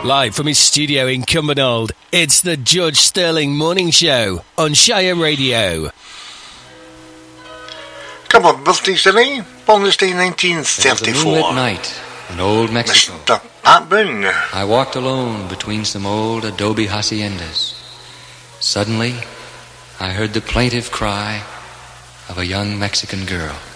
Live from his studio in Cumbernauld, it's the Judge Sterling Morning Show on Shire Radio. Come on, birthday today, born this day 1934. It was a moonlit night in old Mexico. Mr. Pat Boone. I walked alone between some old adobe haciendas. Suddenly, I heard the plaintive cry of a young Mexican girl.